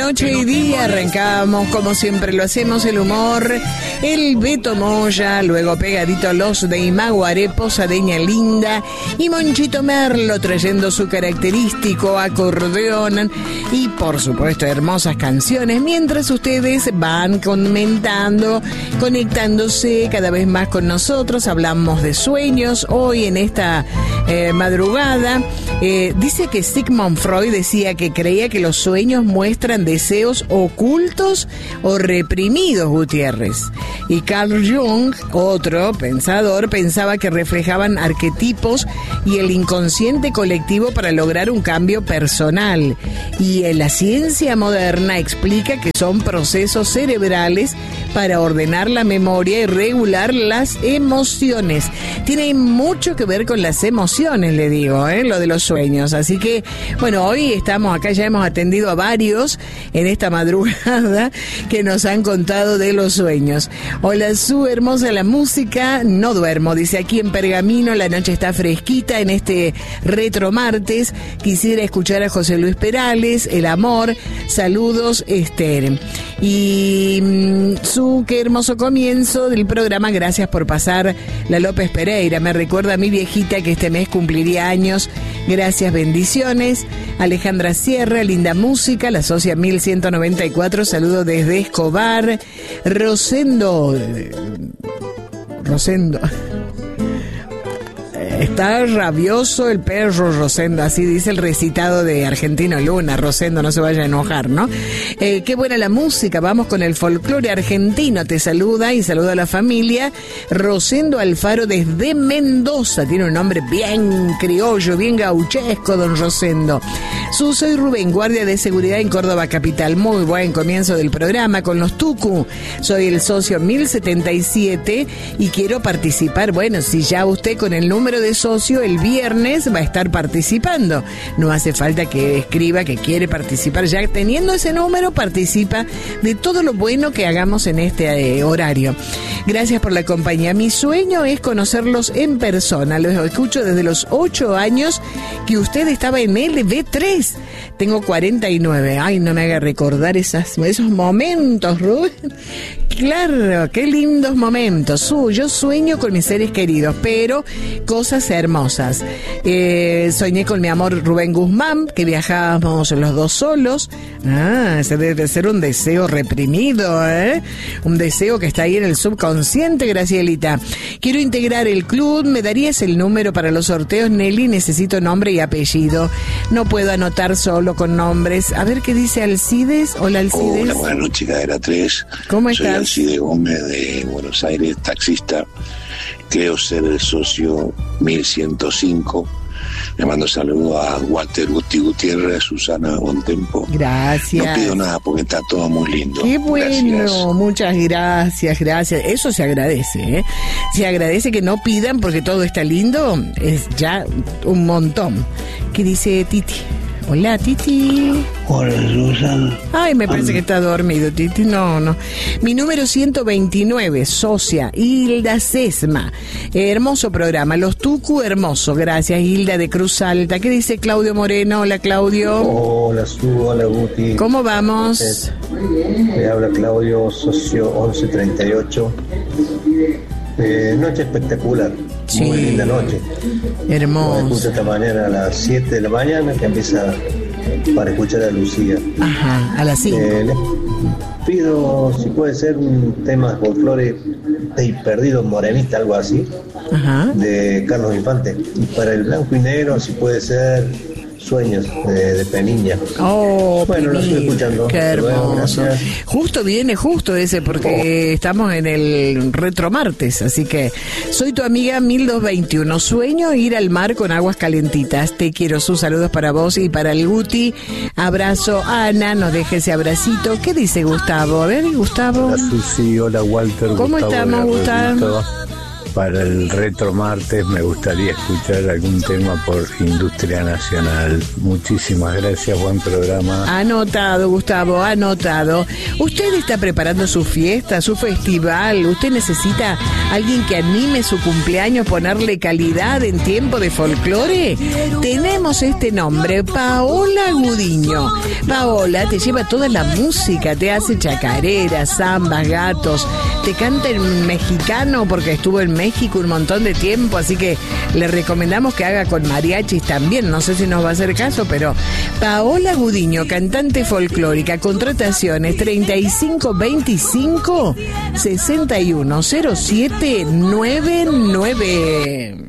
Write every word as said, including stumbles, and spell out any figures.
noche y día arrancamos, como siempre lo hacemos, el humor, el Beto Moya, luego pegadito los de Imaguaré, Posadeña Linda y Monchito Merlo trayendo su característico acordeón y por supuesto hermosas canciones, mientras ustedes van comentando, conectándose cada vez más con nosotros. Hablamos de sueños hoy en esta eh, madrugada. Eh, dice que Sigmund Freud decía que creía que los sueños muestran deseos ocultos o reprimidos, Gutiérrez. Y Carl Jung, otro pensador, pensaba que reflejaban arquetipos y el inconsciente colectivo para lograr un cambio personal. Y en la ciencia moderna explica que son procesos cerebrales para ordenar la memoria y regular las emociones. Tiene mucho que ver con las emociones, le digo, ¿eh? Lo de los sueños. Así que, bueno, hoy estamos acá, ya hemos atendido a varios en esta madrugada que nos han contado de los sueños. Hola, Su, hermosa la música, no duermo, dice aquí en Pergamino, la noche está fresquita en este retro martes. Quisiera escuchar a José Luis Perales, El Amor, saludos, Esther. Y Su, qué hermoso comienzo del programa, gracias por pasar la López Pereira, me recuerda a mi viejita que este mes cumpliría años, gracias, bendiciones. Alejandra Sierra, linda música, la socia mil ciento noventa y cuatro, saludo desde Escobar. Rosendo, Rosendo, está rabioso el perro Rosendo, así dice el recitado de Argentino Luna. Rosendo, no se vaya a enojar, ¿no? Eh, qué buena la música, vamos con el folclore argentino, te saluda y saluda a la familia. Rosendo Alfaro desde Mendoza, tiene un nombre bien criollo, bien gauchesco, don Rosendo. Su, soy Rubén, guardia de seguridad en Córdoba Capital, muy buen comienzo del programa con los Tucu. Soy el socio mil setenta y siete y quiero participar. Bueno, si ya usted con el número de socio el viernes va a estar participando, no hace falta que escriba que quiere participar, ya teniendo ese número participa de todo lo bueno que hagamos en este eh, horario. Gracias por la compañía. Mi sueño es conocerlos en persona, los escucho desde los ocho años que usted estaba en L B tres, tengo cuarenta y nueve. Ay, no me haga recordar esas, esos momentos, Rubén. Claro, qué lindos momentos. Su, yo sueño con mis seres queridos, pero cosas hermosas. Eh, soñé con mi amor Rubén Guzmán, que viajábamos los dos solos. Ah, ese debe ser un deseo reprimido, ¿eh? Un deseo que está ahí en el subconsciente, Gracielita. Quiero integrar el club, ¿me darías el número para los sorteos, Nelly? Necesito nombre y apellido. No puedo anotar solo con nombres. A ver qué dice Alcides. Hola, Alcides. Hola, buenas noches, Cadera tres. ¿Cómo Soy estás? Alcides Gómez de Buenos Aires, taxista. Creo ser el socio mil ciento cinco. Le mando saludos a Walter Guti Gutiérrez, a Susana Bontempo. Gracias. No pido nada porque está todo muy lindo. Qué bueno, gracias. Muchas gracias, gracias. Eso se agradece, ¿eh? Se agradece que no pidan porque todo está lindo, es ya un montón. ¿Qué dice Titi? Hola, Titi. Hola, Susana. Ay, me parece que está dormido, Titi. No, no. Mi número ciento veintinueve, socia, Hilda Sesma. Eh, hermoso programa. Los Tucu, hermoso. Gracias, Hilda de Cruz Alta. ¿Qué dice Claudio Moreno? Hola, Claudio. Hola, Su. Hola, Guti. ¿Cómo vamos? Me habla Claudio, socio once treinta y ocho. Eh, noche espectacular. Sí. Muy linda noche. Hermoso. Me escucho esta mañana a las siete de la mañana que empieza para escuchar a Lucía. Ajá, a las cinco. Eh, les pido si puede ser un tema de folclore de Perdido Morenista, algo así. Ajá. De Carlos Infante. Y para el blanco y negro, si puede ser Sueños de, de Peniña. Oh, bueno, lo estoy escuchando. Qué hermoso. Bueno, justo viene justo ese porque oh. estamos en el retro martes, así que soy tu amiga mil doscientos veintiuno. Sueño ir al mar con aguas calentitas. Te quiero. Sus saludos para vos y para el Guti. Abrazo, Ana. Nos deje ese abracito. ¿Qué dice Gustavo? A ver, Gustavo. Hola, Susi. Hola, Walter. ¿Cómo Gustavo estamos, Gustavo? para el Retro Martes me gustaría escuchar algún tema por Industria Nacional. Muchísimas gracias, buen programa. Anotado, Gustavo, anotado. Usted está preparando su fiesta, su festival. Usted necesita alguien que anime su cumpleaños, ponerle calidad en tiempo de folclore. Tenemos este nombre, Paola Gudiño. Paola te lleva toda la música, te hace chacareras, zambas, gatos, te canta en mexicano porque estuvo en México un montón de tiempo, así que le recomendamos que haga con mariachis también. No sé si nos va a hacer caso, pero Paola Gudiño, cantante folclórica, contrataciones treinta y cinco veinticinco sesenta y uno cero siete noventa y nueve.